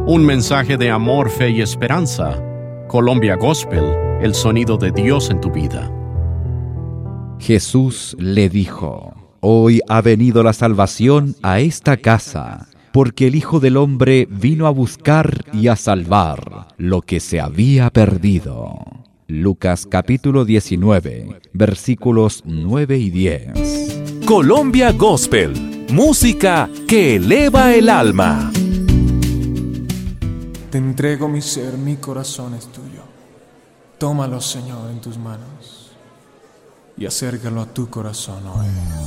Un mensaje de amor, fe y esperanza. Colombia Gospel, el sonido de Dios en tu vida. Jesús le dijo: Hoy ha venido la salvación a esta casa, porque el Hijo del Hombre vino a buscar y a salvar lo que se había perdido. Lucas capítulo 19, versículos 9 y 10. Colombia Gospel, música que eleva el alma. Te entrego mi ser, mi corazón es tuyo. Tómalo, Señor, en tus manos y acércalo a tu corazón hoy.